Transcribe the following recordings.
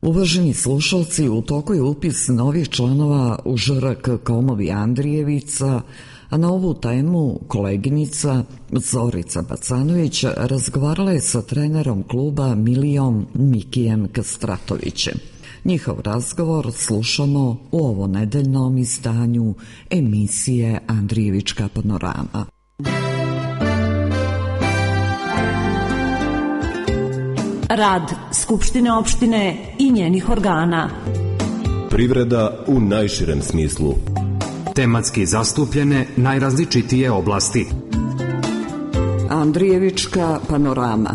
Uvaženi slušalci, u toku je upis novih članova u ŽRK Komovi Andrijevica, a na ovu temu koleginica Zorica Bacanović razgovarala je sa trenerom kluba Milijom Mikijem Kastratovićem. Njihov razgovor slušamo u ovo nedeljnom izdanju emisije Andrijevička panorama. Rad Skupštine opštine i njenih organa. Privreda u najširem smislu. Tematski zastupljene najrazličitije oblasti. Andrijevička panorama.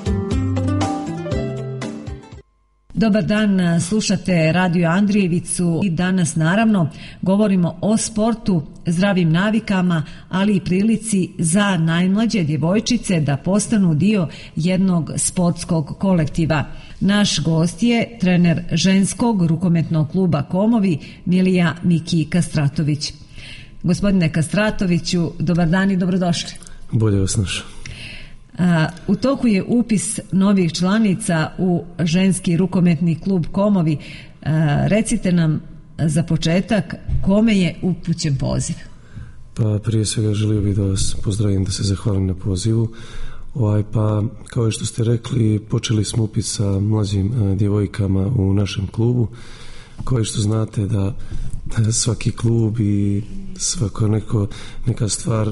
Dobar dan, slušate Radio Andrijevicu i danas naravno govorimo o sportu, zdravim navikama, ali i prilici za najmlađe djevojčice da postanu dio jednog sportskog kolektiva. Naš gost je trener ženskog rukometnog kluba Komovi Milija Miki Kastratović. Gospodine Kastratoviću, dobar dan i dobrodošli. Bolje vas našao. U toku je upis novih članica u ženski rukometni klub Komovi. Recite nam za početak kome je upućen poziv? Pa prije svega želio bih da vas pozdravim, da se zahvalim na pozivu. Pa kao što ste rekli, počeli smo upis sa mlađim djevojkama u našem klubu. Kao što znate da svaki klub i svako neka stvar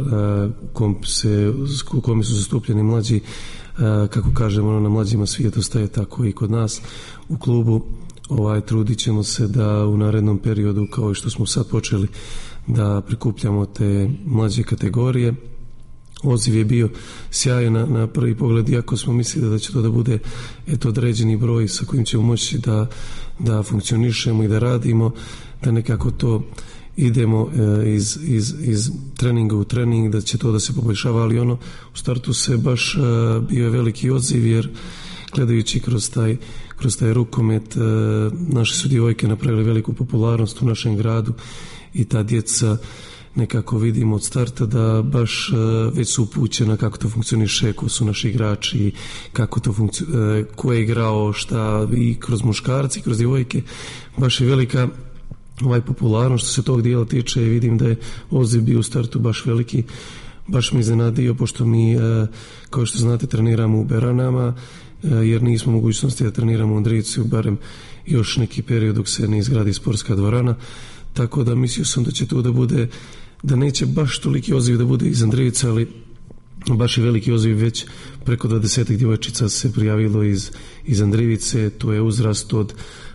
u kome su zastupljeni mlađi, kako kažemo, na mlađima svijet ostaje, tako i kod nas u klubu. Trudit ćemo se da u narednom periodu, kao što smo sad počeli, da prikupljamo te mlađe kategorije. Odziv je bio sjajan na prvi pogled, iako smo mislili da će to da bude određeni broj sa kojim ćemo moći da funkcionišemo i da radimo, da nekako to idemo iz treninga u trening, da će to da se poboljšava, ali u startu se baš bio je veliki odziv, jer gledajući kroz taj rukomet, naše su djevojke napravili veliku popularnost u našem gradu i ta djeca nekako vidimo od starta da baš već su upućena kako to funkcioniše, ko su naši igrači, kako to ko je igrao, šta, i kroz muškarci, kroz djevojke. Baš je velika popularnost što se tog dijela tiče i vidim da je odziv bio u startu baš veliki. Baš mi iznenadio, pošto mi, kao što znate, treniramo u Beranama, jer nismo mogućnosti da treniramo u Andrijevcu, barem još neki period dok se ne izgradi sportska dvorana. Tako da mislio sam da će to da bude, da neće baš toliki odziv da bude iz Andrijevca, ali baš je veliki odziv, već preko 20 djevojčica se prijavilo iz Andrijevice. To je uzrast od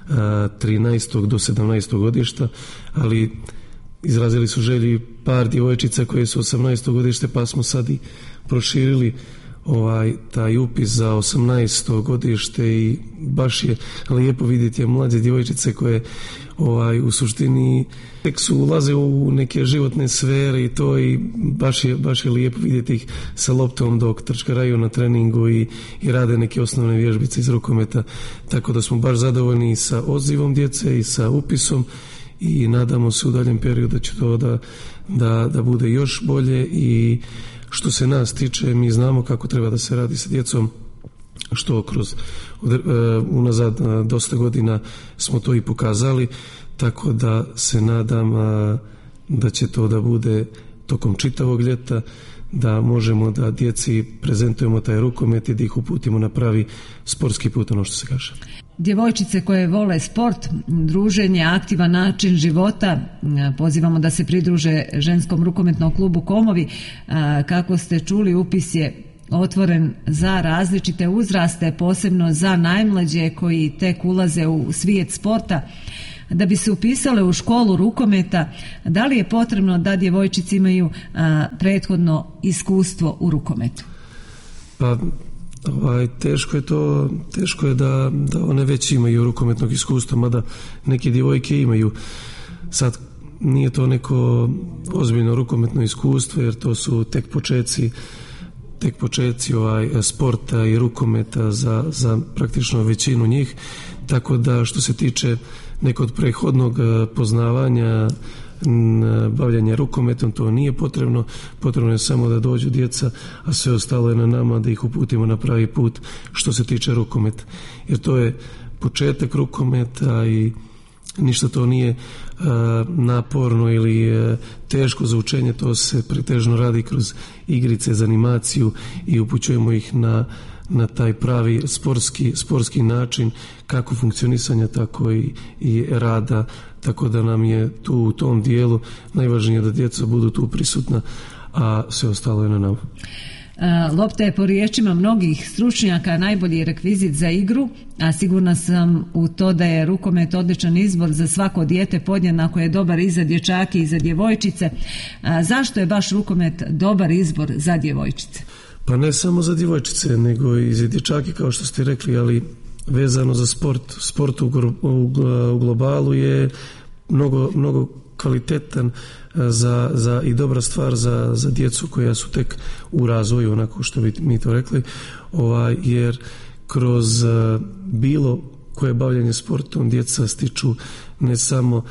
13. do 17. godišta, ali izrazili su želji par djevojčica koje su 18. godište, pa smo sad i proširili taj upis za 18. godište i baš je lijepo vidjeti mlađe djevojčice koje u suštini tek su ulaze u neke životne sfere i to, i baš je lijepo vidjeti ih sa loptom dok trčkaraju na treningu i rade neke osnovne vježbice iz rukometa, tako da smo baš zadovoljni sa odzivom djece i sa upisom i nadamo se u daljem periodu da će to da bude još bolje. I što se nas tiče, mi znamo kako treba da se radi sa djecom, što kroz unazad dosta godina smo to i pokazali, tako da se nadam da će to da bude tokom čitavog ljeta, da možemo da djeci prezentujemo taj rukomet i da ih uputimo na pravi sportski put, ono što se kaže. Djevojčice koje vole sport, druženje, aktivan način života, pozivamo da se pridruže ženskom rukometnom klubu Komovi. Kako ste čuli, upis je otvoren za različite uzraste, posebno za najmlađe koji tek ulaze u svijet sporta. Da bi se upisale u školu rukometa, da li je potrebno da djevojčice imaju prethodno iskustvo u rukometu? Pa teško je da one već imaju rukometnog iskustva, mada neke djevojke imaju. Sad nije to neko ozbiljno rukometno iskustvo, jer to su tek početci sporta i rukometa za praktično većinu njih, tako da što se tiče nekog prethodnog poznavanja bavljanja rukometom, to nije potrebno. Potrebno je samo da dođu djeca, a sve ostalo je na nama da ih uputimo na pravi put što se tiče rukometa. Jer to je početak rukometa i ništa to nije naporno ili teško za učenje, to se pretežno radi kroz igrice za animaciju i upućujemo ih na taj pravi sportski način kako funkcionisanja, tako i rada, tako da nam je tu u tom dijelu najvažnije da djeca budu tu prisutna, a sve ostalo je na nama. Lopta je po riječima mnogih stručnjaka najbolji rekvizit za igru, a sigurna sam u to da je rukomet odličan izbor za svako dijete, podjednako je dobar i za dječake i za djevojčice. Zašto je baš rukomet dobar izbor za djevojčice? Pa ne samo za djevojčice, nego i za dječake, kao što ste rekli, ali vezano za sport u globalu je mnogo kvalitetan za i dobra stvar za djecu koja su tek u razvoju, onako što bi mi to rekli, jer kroz bilo koje bavljanje sportom djeca stiču ne samo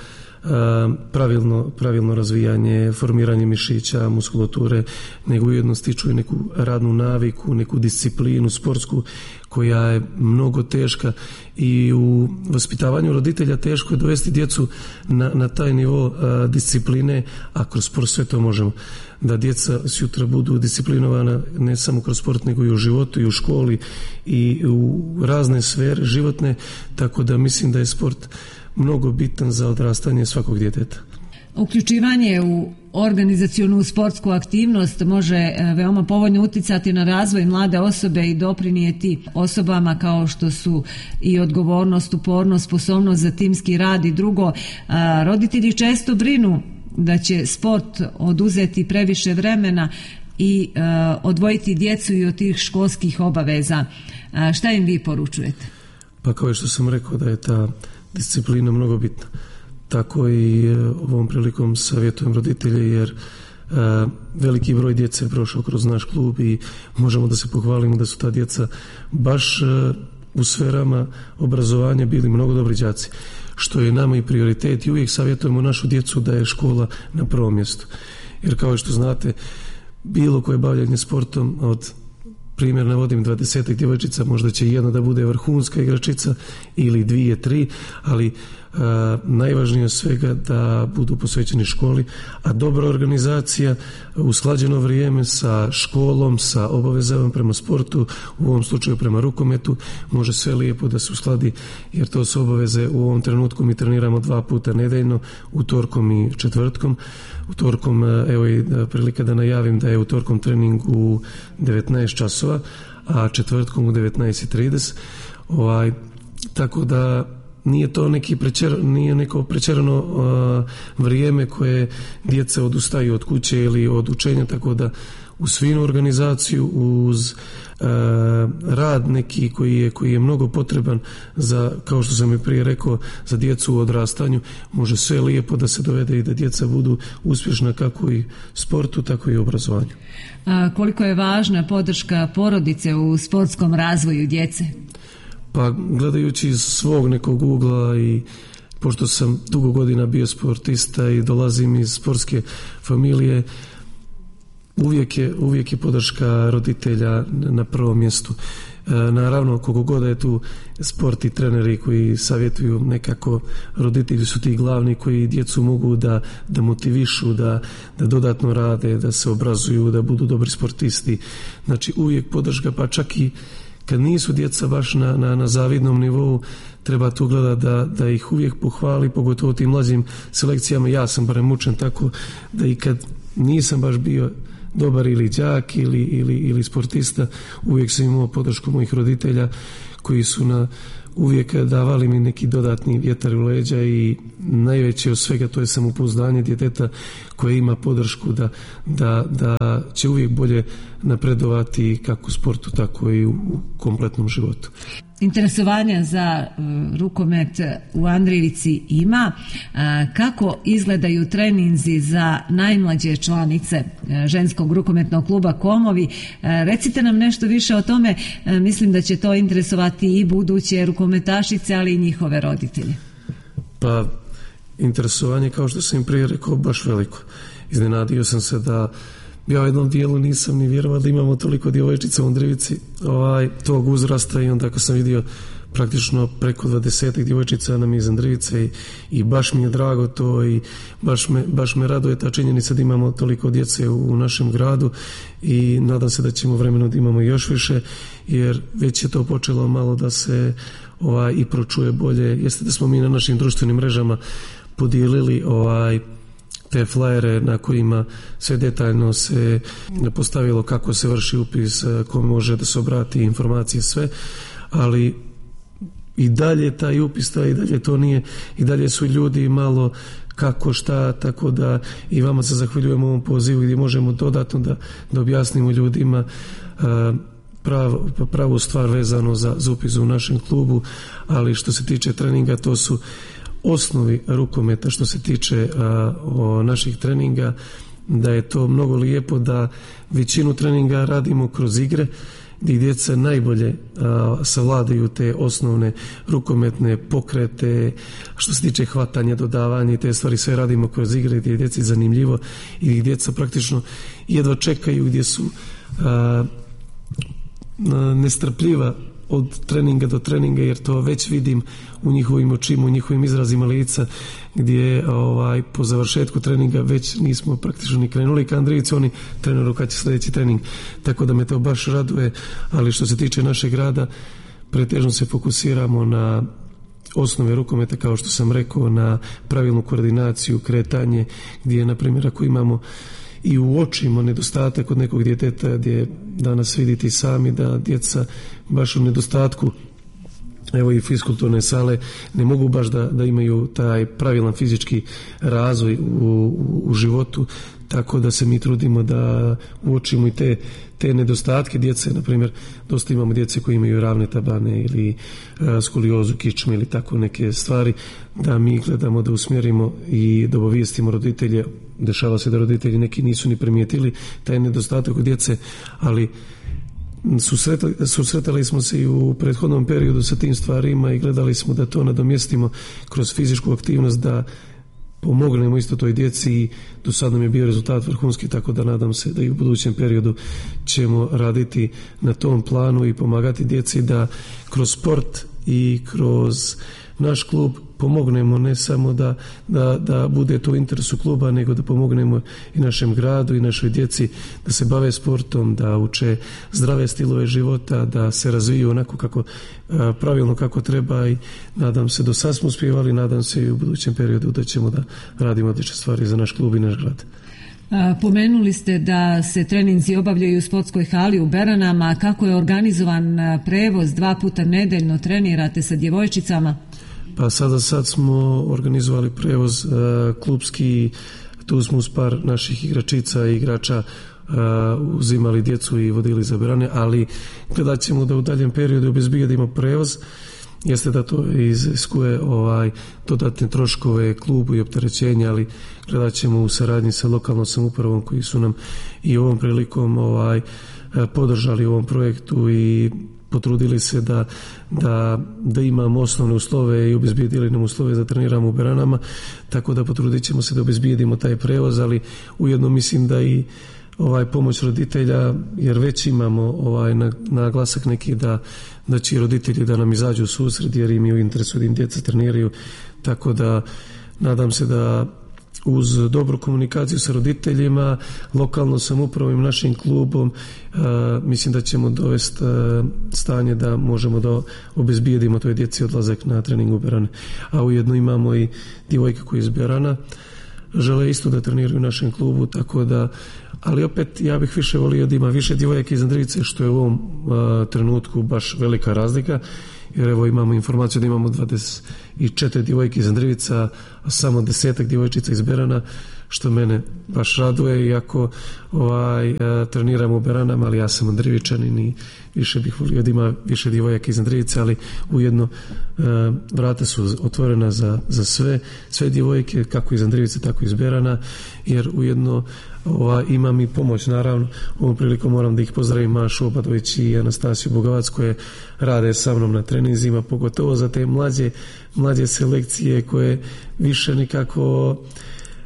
pravilno razvijanje, formiranje mišića, muskulature, nego ujedno stiču i neku radnu naviku, neku disciplinu sportsku koja je mnogo teška i u vaspitavanju roditelja teško je dovesti djecu na taj nivo discipline, a kroz sport sve to možemo. Da djeca sutra budu disciplinovana ne samo kroz sport, nego i u životu i u školi i u razne sfere životne, tako da mislim da je sport mnogo bitan za odrastanje svakog djeteta. Uključivanje u organizacionu sportsku aktivnost može veoma povoljno uticati na razvoj mlade osobe i doprinijeti osobama kao što su i odgovornost, upornost, sposobnost za timski rad i drugo. Roditelji često brinu da će sport oduzeti previše vremena i odvojiti djecu i od tih školskih obaveza. Šta im vi poručujete? Pa kao što sam rekao da je ta disciplina mnogo bitna. Tako i ovom prilikom savjetujem roditelje, jer veliki broj djece je prošao kroz naš klub i možemo da se pohvalimo da su ta djeca baš u sferama obrazovanja bili mnogo dobri đaci, što je nama i prioritet i uvijek savjetujemo našu djecu da je škola na prvom mjestu. Jer kao što znate, bilo koje bavljanje sportom, od primjer navodim 20 djevojčica, možda će jedna da bude vrhunska igračica ili 2, 3, ali najvažnije od svega da budu posvećeni školi, a dobra organizacija, usklađeno vrijeme sa školom, sa obavezama prema sportu, u ovom slučaju prema rukometu, može sve lijepo da se uskladi, jer to su obaveze. U ovom trenutku mi treniramo 2 puta nedeljno, utorkom i četvrtkom. Utorkom, evo i prilika da najavim da je utorkom trening u 19 časova, a četvrtkom u 19:30. Tako da nije to nije neko prečerano vrijeme koje djeca odustaju od kuće ili od učenja, tako da uz finu organizaciju, uz rad neki koji je mnogo potreban za, kao što sam i prije rekao, za djecu u odrastanju, može sve lijepo da se dovede i da djeca budu uspješna kako i sportu, tako i obrazovanju. Koliko je važna podrška porodice u sportskom razvoju djece? Pa gledajući iz svog nekog ugla i pošto sam dugo godina bio sportista i dolazim iz sportske familije, uvijek je podrška roditelja na prvom mjestu. Naravno, koliko god je tu sport i treneri koji savjetuju, nekako roditelji su ti glavni koji djecu mogu da motivišu, da dodatno rade, da se obrazuju, da budu dobri sportisti. Znači uvijek podrška, pa čak i kad nisu djeca baš na zavidnom nivou, treba tu gledati da ih uvijek pohvali, pogotovo tim mlađim selekcijama. Ja sam barem učen tako da i kad nisam baš bio dobar ili đak ili sportista, uvijek sam imao podršku mojih roditelja koji su uvijek davali mi neki dodatni vjetar u leđa i najveće od svega to je samopouzdanje djeteta koje ima podršku da će uvijek bolje napredovati kako u sportu, tako i u kompletnom životu. Interesovanja za rukomet u Andrijevici ima. Kako izgledaju treninzi za najmlađe članice ženskog rukometnog kluba Komovi? Recite nam nešto više o tome. Mislim da će to interesovati i buduće rukometašice, ali i njihove roditelje. Pa, interesovanje, kao što sam im prije rekao, baš veliko. Iznenadio sam se da ja u jednom dijelu nisam ni vjerovao da imamo toliko djevojčica u Andrijevici tog uzrasta, i onda ako sam vidio praktično preko 20 djevojčica nam je iz Andrijice i baš mi je drago to i baš me raduje ta činjenica da imamo toliko djece u našem gradu i nadam se da ćemo vremeno da imamo još više, jer već je to počelo malo da se i pročuje bolje. Jeste da smo mi na našim društvenim mrežama podijelili te flajere na kojima sve detaljno se postavilo kako se vrši upis, ko može da se obrati, informacije, sve, ali i dalje taj upis, i dalje to nije, i dalje su ljudi malo kako šta, tako da i vama se zahvaljujemo ovom pozivu gdje možemo dodatno da objasnimo ljudima pravu stvar vezano za upis u našem klubu, ali što se tiče treninga, to su osnovi rukometa što se tiče naših treninga, da je to mnogo lijepo da većinu treninga radimo kroz igre gdje djeca najbolje savladaju te osnovne rukometne pokrete, što se tiče hvatanja, dodavanja i te stvari, sve radimo kroz igre gdje je djeci zanimljivo i gdje djeca praktično jedva čekaju, gdje su nestrpljiva od treninga do treninga, jer to već vidim u njihovim očima, u njihovim izrazima lica, gdje po završetku treninga već nismo praktično ni krenuli ka Andrijici, oni treneru kad će sljedeći trening, tako da me to baš raduje. Ali što se tiče našeg rada, pretežno se fokusiramo na osnove rukometa, kao što sam rekao, na pravilnu koordinaciju, kretanje, gdje, na primjer, ako imamo i uočimo nedostatak kod nekog djeteta, gdje danas vidite i sami da djeca baš u nedostatku, evo i fiskulturne sale, ne mogu baš da imaju taj pravilan fizički razvoj u životu, tako da se mi trudimo da uočimo i te nedostatke djece. Na primjer, dosta imamo djece koji imaju ravne tabane ili skoliozu, kičme ili tako neke stvari, da mi gledamo da usmjerimo i da obavijestimo roditelje. Dešava se da roditelji neki nisu ni primijetili taj nedostatak od djece, ali susretali smo se i u prethodnom periodu sa tim stvarima i gledali smo da to nadomjestimo kroz fizičku aktivnost, da pomognemo isto toj djeci i do sad nam je bio rezultat vrhunski, tako da nadam se da i u budućem periodu ćemo raditi na tom planu i pomagati djeci da kroz sport i kroz naš klub pomognemo ne samo da bude to u interesu kluba, nego da pomognemo i našem gradu i našoj djeci da se bave sportom, da uče zdrave stilove života, da se razviju onako pravilno kako treba i nadam se, do sad smo uspjevali, nadam se i u budućem periodu da ćemo da radimo odlične stvari za naš klub i naš grad. Pomenuli ste da se treninzi obavljaju u sportskoj hali u Beranama. Kako je organizovan prevoz? 2 puta nedeljno trenirate sa djevojčicama? Pa sad smo organizovali prevoz klubski, tu smo uz par naših igračica i igrača uzimali djecu i vodili za Berane, ali gledat ćemo da u daljem periodu obezbijedimo prevoz. Jeste da to iziskuje dodatne troškove klubu i opterećenja, ali gledat ćemo u saradnji sa lokalnom samoupravom koji su nam i ovom prilikom podržali u ovom projektu i potrudili se da imamo osnovne uslove i obezbijedili nam uslove da treniramo u Beranama, tako da potrudit ćemo se da obezbijedimo taj prevoz, ali ujedno mislim da i pomoć roditelja, jer već imamo naglasak neki da će roditelji da nam izađu u susret, jer im je u interesu da im djeca treniraju, tako da nadam se da uz dobru komunikaciju sa roditeljima, lokalnom samoupravom, našim klubom, mislim da ćemo dovesti stanje da možemo da obezbijedimo toj djeci odlazak na trening u Berane. A ujedno imamo i djevojke koje iz Berana žele isto da treniraju u našem klubu, tako da, ali opet ja bih više volio da ima više djevojaka iz Andrijice, što je u ovom trenutku baš velika razlika, jer evo imamo informaciju da imamo 24 djevojke iz Andrijica, a samo 10 djevojčica iz Berana, što mene baš raduje, iako treniramo u Beranama, ali ja sam Andrijičanin i više bih volio da ima više djevojaka iz Andrijice, ali ujedno vrata su otvorena za sve djevojke, kako iz Andrijice, tako iz Berana, jer ujedno imam i pomoć, naravno, ovom prilikom moram da ih pozdravim, Mašu Obadović i Anastasiju Bogavac, koje rade sa mnom na treninzima, pogotovo za te mlađe selekcije koje više nekako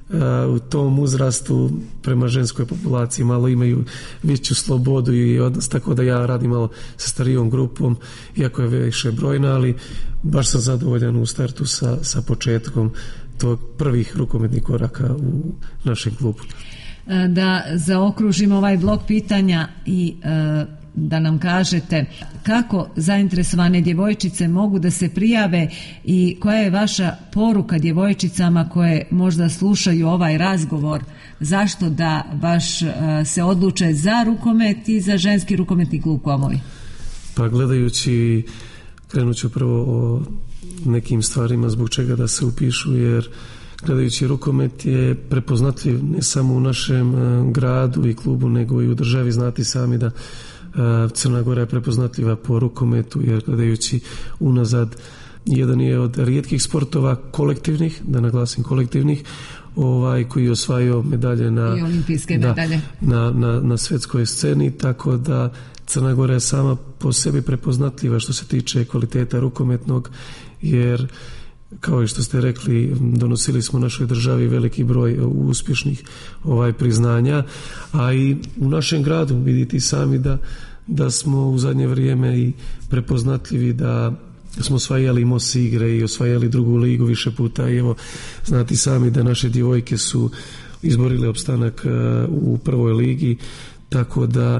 u tom uzrastu prema ženskoj populaciji malo imaju veću slobodu i odnos, tako da ja radim malo sa starijom grupom, iako je više brojna, ali baš sam zadovoljan u startu sa početkom tog prvih rukometnih koraka u našem klubu. Da zaokružimo ovaj blok pitanja i da nam kažete kako zainteresovane djevojčice mogu da se prijave i koja je vaša poruka djevojčicama koje možda slušaju ovaj razgovor, zašto da baš se odluče za rukomet i za ženski rukometni klub Komovi? Pa gledajući, krenut ću prvo o nekim stvarima zbog čega da se upišu, jer gledajući rukomet je prepoznatljiv ne samo u našem gradu i klubu, nego i u državi. Znate sami da Crna Gora je prepoznatljiva po rukometu, jer gledajući unazad jedan je od rijetkih sportova kolektivnih, da naglasim kolektivnih, koji je osvajao medalje i olimpijske medalje na svjetskoj sceni, tako da Crna Gora je sama po sebi prepoznatljiva što se tiče kvaliteta rukometnog, jer kao i što ste rekli, donosili smo našoj državi veliki broj uspješnih priznanja, a i u našem gradu vidite sami da smo u zadnje vrijeme i prepoznatljivi, da smo osvajali MOS igre i osvajali drugu ligu više puta i evo, znate sami da naše djevojke su izborile opstanak u prvoj ligi, tako da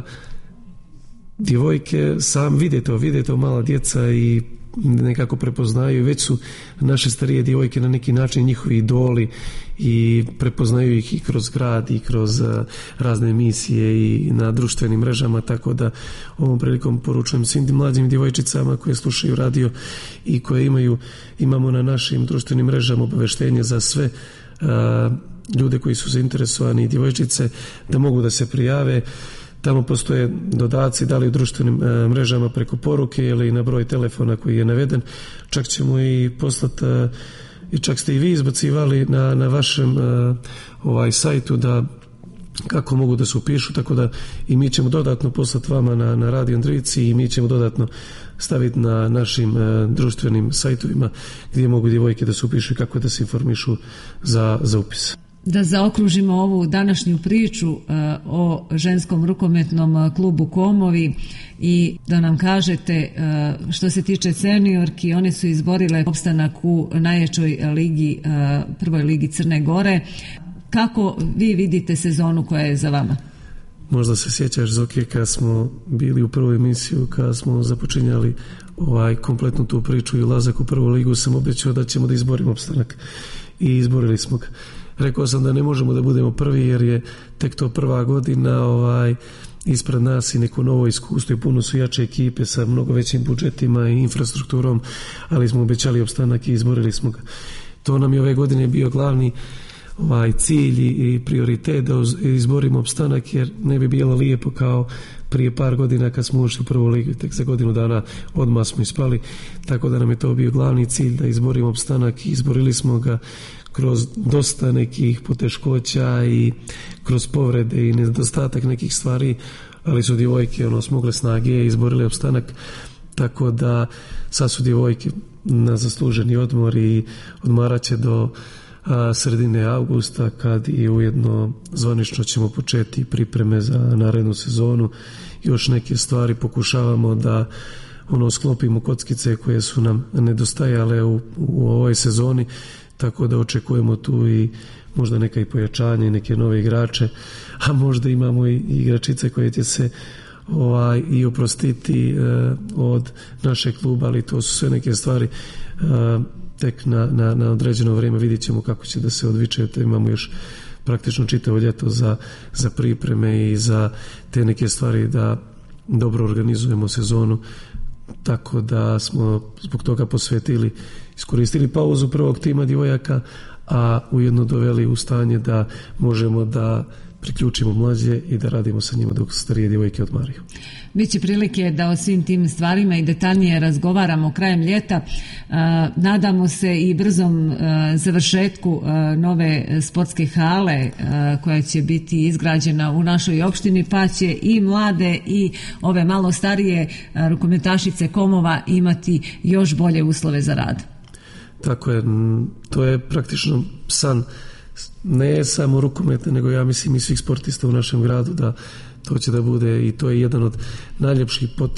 djevojke sam vide to mala djeca i nekako prepoznaju, već su naše starije djevojke na neki način njihovi idoli i prepoznaju ih i kroz grad i kroz razne emisije i na društvenim mrežama, tako da ovom prilikom poručujem svim mlađim djevojčicama koje slušaju radio i koje imamo na našim društvenim mrežama obaveštenje za sve ljude koji su zainteresovani i djevojčice da mogu da se prijave. Tamo postoje dodaci, da li u društvenim mrežama preko poruke ili na broj telefona koji je naveden. Čak ćemo i poslati, i čak ste i vi izbacivali na vašem sajtu da kako mogu da se upišu, tako da i mi ćemo dodatno poslati vama na Radio Andrijici i mi ćemo dodatno staviti na našim društvenim sajtovima gdje mogu djevojke da se upišu i kako da se informišu za upis. Da zaokružimo ovu današnju priču o ženskom rukometnom klubu Komovi i da nam kažete što se tiče seniorki, one su izborile opstanak u najjačoj ligi, prvoj ligi Crne Gore. Kako vi vidite sezonu koja je za vama? Možda se sjećaš, Zoki, kad smo bili u prvoj emisiju, kad smo započinjali kompletnu tu priču i ulazak u prvu ligu, sam obećao da ćemo da izborimo opstanak i izborili smo ga. Rekao sam da ne možemo da budemo prvi jer je tek to prva godina, ispred nas i neko novo iskustvo i puno su jače ekipe sa mnogo većim budžetima i infrastrukturom, ali smo obećali opstanak i izborili smo ga. To nam je ove godine bio glavni cilj i prioritet da izborimo opstanak, jer ne bi bilo lijepo kao prije par godina kad smo ušli u prvu ligu, tek za godinu dana odmah smo ispali, tako da nam je to bio glavni cilj da izborimo opstanak i izborili smo ga kroz dosta nekih poteškoća i kroz povrede i nedostatak nekih stvari, ali su djevojke smogle snage i izborile opstanak, tako da sad su djevojke na zasluženi odmor i odmarat će do sredine avgusta, kad i ujedno zvanično ćemo početi pripreme za narednu sezonu. Još neke stvari pokušavamo da sklopimo kockice koje su nam nedostajale u ovoj sezoni, tako da očekujemo tu i možda neka i pojačanje, neke nove igrače, a možda imamo i igračice koje će se i oprostiti od našeg kluba, ali to su sve neke stvari tek na određeno vrijeme. Vidjet ćemo kako će da se odviče, imamo još praktično čitavo ljeto za pripreme i za te neke stvari da dobro organizujemo sezonu, tako da smo zbog toga iskoristili pauzu prvog tima djevojaka, a ujedno doveli u stanje da možemo da priključimo mlađe i da radimo sa njima dok starije djevojke odmaraju. Biće prilike da o svim tim stvarima i detaljnije razgovaramo krajem ljeta. Nadamo se i brzom završetku nove sportske hale koja će biti izgrađena u našoj opštini, pa će i mlade i ove malo starije rukometašice Komova imati još bolje uslove za rad. Tako je, to je praktično san ne samo rukometne, nego ja mislim i svih sportista u našem gradu, da to će da bude, i to je jedan od najljepših